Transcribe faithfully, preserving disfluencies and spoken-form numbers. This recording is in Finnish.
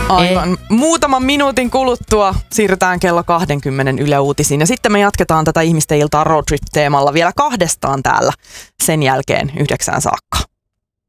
Aivan. Muutaman minuutin kuluttua siirrytään kello kaksikymmentä Yle Uutisiin. Ja sitten me jatketaan tätä ihmisten iltaa roadtrip-teemalla vielä kahdestaan täällä sen jälkeen yhdeksään saakka.